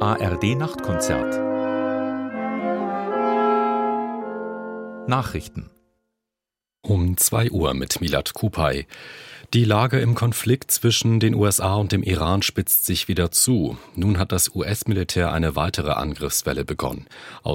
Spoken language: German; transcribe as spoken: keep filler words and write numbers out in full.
A R D Nachtkonzert. Nachrichten Um zwei Uhr mit Milad Kupay. Die Lage im Konflikt zwischen den U S A und dem Iran spitzt sich wieder zu. Nun hat das U S-Militär eine weitere Angriffswelle begonnen.